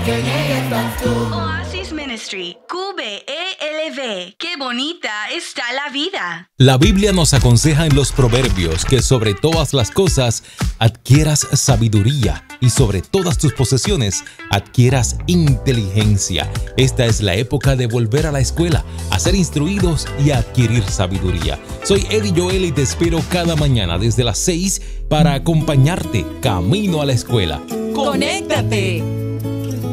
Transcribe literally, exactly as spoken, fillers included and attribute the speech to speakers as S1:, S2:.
S1: que llegue estás tú.
S2: Oasis Ministry, Q B E L V. ¡Qué bonita está la vida!
S3: La Biblia nos aconseja en los proverbios que sobre todas las cosas adquieras sabiduría y sobre todas tus posesiones adquieras inteligencia. Esta es la época de volver a la escuela, a ser instruidos y a adquirir sabiduría. Soy Eddie Joel y te espero cada mañana desde las seis para acompañarte camino a la escuela.
S4: ¡Conéctate!